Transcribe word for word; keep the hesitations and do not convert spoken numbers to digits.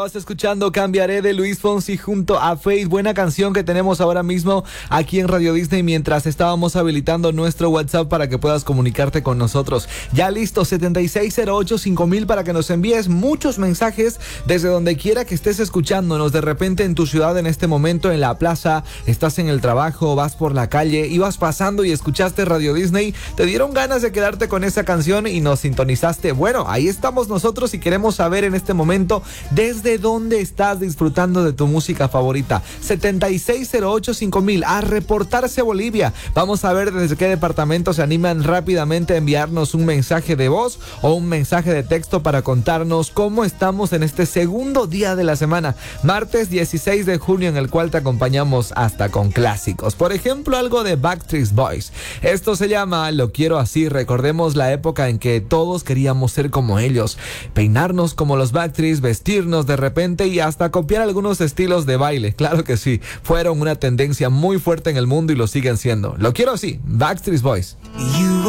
Estás escuchando Cambiaré de Luis Fonsi junto a Faith. Buena canción que tenemos ahora mismo aquí en Radio Disney mientras estábamos habilitando nuestro WhatsApp para que puedas comunicarte con nosotros. Ya listo, setenta y seis cero ocho cinco mil para que nos envíes muchos mensajes desde donde quiera que estés escuchándonos. De repente en tu ciudad en este momento, en la plaza, estás en el trabajo, vas por la calle, ibas pasando y escuchaste Radio Disney, te dieron ganas de quedarte con esa canción y nos sintonizaste. Bueno, ahí estamos nosotros y queremos saber en este momento desde dónde estás disfrutando de tu música favorita. setenta y seis cero ocho cinco mil, a reportarse Bolivia. Vamos a ver desde qué departamento se animan rápidamente a enviarnos un mensaje de voz o un mensaje de texto para contarnos cómo estamos en este segundo día de la semana, martes dieciséis de junio, en el cual te acompañamos hasta con clásicos. Por ejemplo, algo de Backstreet Boys. Esto se llama Lo Quiero Así. Recordemos la época en que todos queríamos ser como ellos, peinarnos como los Backstreets, vestirnos de repente y hasta copiar algunos estilos de baile. Claro que sí, fueron una tendencia muy fuerte en el mundo y lo siguen siendo. Lo Quiero Así, Backstreet Boys. You